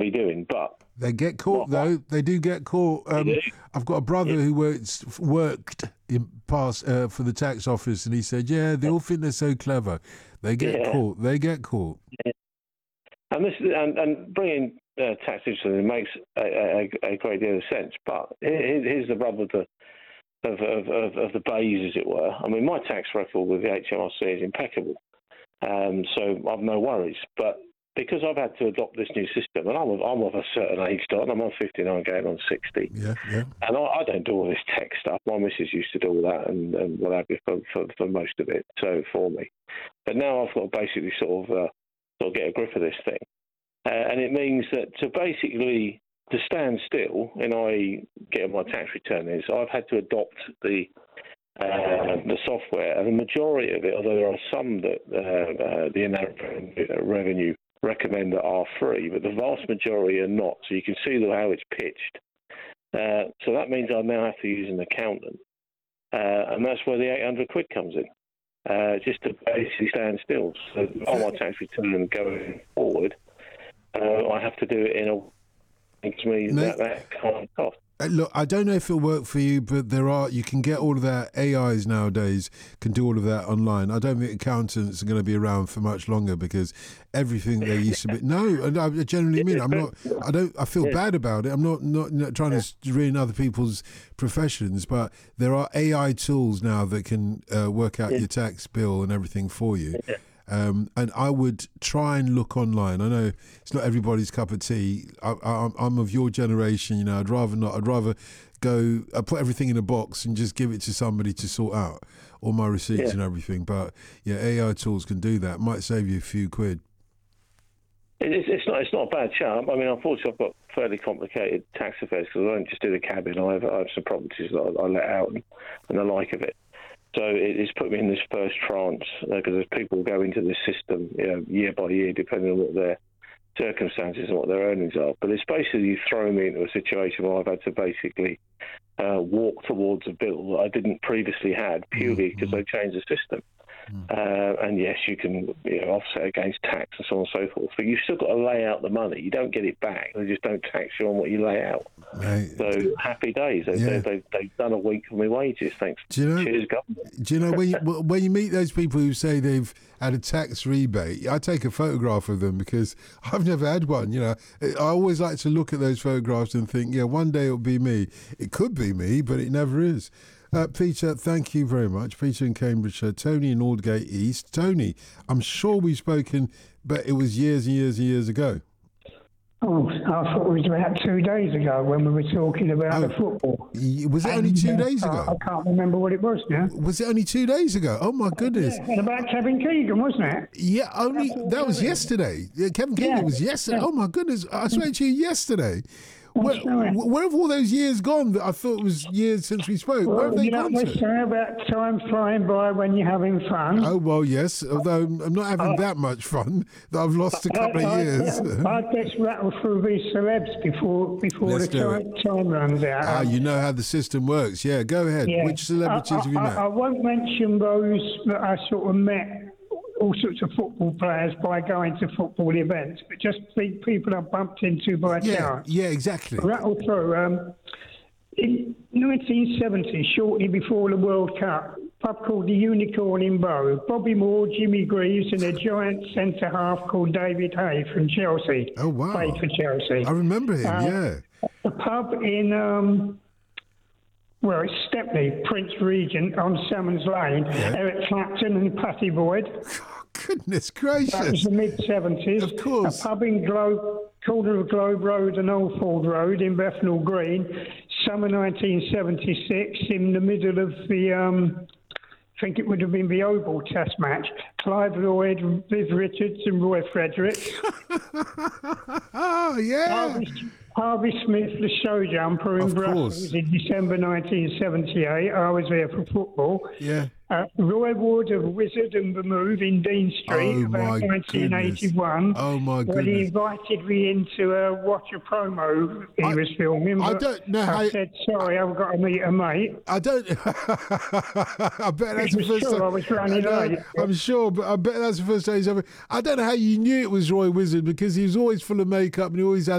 be doing. But they get caught, though. They do get caught. I've got a brother who worked in past for the tax office, and he said, they all think they're so clever. They get caught. They get caught. Yeah. And bringing tax digitally makes a great deal of sense. But here's the rub of the bays, as it were. I mean, my tax record with the HMRC is impeccable, so I've no worries. But because I've had to adopt this new system, and I'm of a certain age, Don, I'm on 59 going on 60. Yeah. And I don't do all this tech stuff. My missus used to do all that and what have you for most of it, so for me. But now I've got to basically sort of get a grip of this thing. And it means that to stand still and I get my tax return is, I've had to adopt the software, and the majority of it, although there are some that the Inland Revenue recommend that are free, but the vast majority are not. So you can see how it's pitched. So that means I now have to use an accountant, and that's where the £800 comes in, just to basically stand still. So on my tax return going forward, I have to do it in a way that makes me that kind of cost. Look, I don't know if it'll work for you, but you can get all of that. AIs nowadays can do all of that online. I don't think accountants are going to be around for much longer, because everything they used to be. No, and I generally mean, I feel bad about it. I'm not trying to ruin other people's professions, but there are AI tools now that can work out your tax bill and everything for you. Yeah. And I would try and look online. I know it's not everybody's cup of tea. I'm of your generation, I'd rather not. I'd rather I put everything in a box and just give it to somebody to sort out all my receipts and everything. But AI tools can do that. Might save you a few quid. It's not a bad chance. I mean, unfortunately, I've got fairly complicated tax affairs because I don't just do the cabin. I have some properties that I let out and the like of it. So it's put me in this first tranche because as people go into this system, year by year, depending on what their circumstances and what their earnings are. But it's basically thrown me into a situation where I've had to basically walk towards a bill that I didn't previously had, purely because they changed the system. And yes, you can offset against tax and so on and so forth, but you've still got to lay out the money. You don't get it back. They just don't tax you on what you lay out. Right. So happy days. They've done a week for my wages. Thanks. Cheers, government. Do you know when you meet those people who say they've had a tax rebate, I take a photograph of them because I've never had one. I always like to look at those photographs and think, one day it'll be me. It could be me, but it never is. Peter, thank you very much. Peter in Cambridgeshire, Tony in Aldgate East. Tony, I'm sure we've spoken, but it was years and years and years ago. Oh, I thought it was about 2 days ago when we were talking about the football. Was it only 2 days ago? I can't remember what it was now. Was it only 2 days ago? Oh, my goodness. And about Kevin Keegan, wasn't it? Yeah, that was yesterday. Kevin Keegan was yesterday. Oh, my goodness. I spoke to you yesterday. Where have all those years gone that I thought it was years since we spoke? Where have they gone to? Say about time flying by when you're having fun. Oh, well, yes, although I'm not having that much fun, that I've lost a couple of years. I'd just rattle through these celebs before the time runs out. You know how the system works. Yeah, go ahead. Yeah. Which celebrities have you met? I won't mention those that I sort of met, all sorts of football players, by going to football events, but just people I bumped into by chance. Yeah, exactly. Rattle through. In 1970, shortly before the World Cup, a pub called the Unicorn in Bow, Bobby Moore, Jimmy Greaves, and a giant centre half called David Hay from Chelsea. Oh, wow. Played for Chelsea. I remember him, The pub in... it's Stepney, Prince Regent on Salmons Lane. Yeah. Eric Clapton and Patty Boyd. Oh, goodness gracious. That was the mid-70s. Of course. A pub in corner of Globe Road and Oldford Road in Bethnal Green. Summer 1976, in the middle of the, I think it would have been the Oval Test match. Clive Lloyd, Viv Richards and Roy Fredericks. Oh, yeah. Harvey Smith, the show jumper in Brussels in December 1978. I was there for football. Yeah. Roy Ward of Wizard and the Move in Dean Street about 1981. Goodness. Oh, my goodness. When he invited me in to watch a promo he was filming. I don't know how... I said, sorry, I've got to meet a mate. I don't... I bet that's the first time... I was running late. I'm sure, but I bet that's the first time he's ever... I don't know how you knew it was Roy Wizard, because he was always full of makeup and he always had